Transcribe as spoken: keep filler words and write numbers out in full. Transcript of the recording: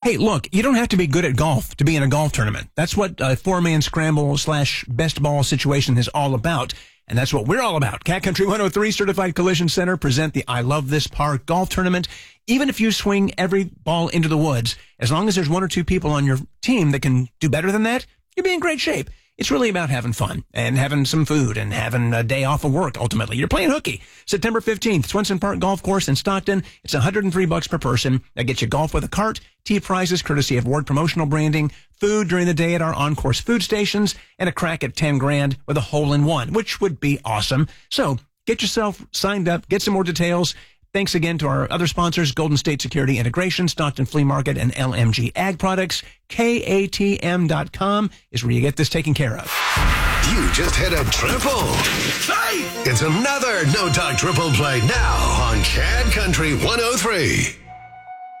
Hey, look, you don't have to be good at golf to be in a golf tournament. That's what a four-man scramble slash best ball situation is all about. And that's what we're all about. Cat Country one oh three Certified Collision Center present the I Love This Park Golf Tournament. Even if you swing every ball into the woods, as long as there's one or two people on your team that can do better than that, you'll be in great shape. It's really about having fun and having some food and having a day off of work, ultimately. You're playing hooky. September fifteenth, Swenson Park Golf Course in Stockton. It's one hundred three bucks per person. That gets you golf with a cart, tea prizes courtesy of Ward Promotional Branding, food during the day at our on-course food stations, and a crack at ten grand with a hole-in-one, which would be awesome. So get yourself signed up, get some more details. Thanks again to our other sponsors, Golden State Security Integration, Stockton Flea Market, and L M G Ag Products. K A T M dot com is where you get this taken care of. You just hit a triple. It's another No Talk Triple Play now on Cat Country one oh three.